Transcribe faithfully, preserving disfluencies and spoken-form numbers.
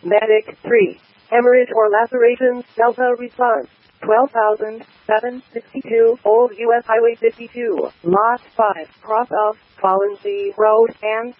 Medic three. Hemorrhage or lacerations, Delta response. twelve thousand seven hundred sixty-two, Old U S Highway fifty-two, Lot five, cross of Fallen Sea Road and